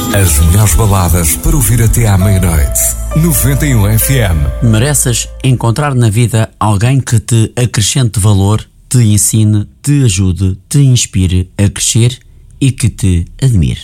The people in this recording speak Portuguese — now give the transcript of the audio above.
As melhores baladas para ouvir até à meia-noite. 91 FM. Mereces encontrar na vida alguém que te acrescente valor, te ensine, te ajude, te inspire a crescer e que te admire.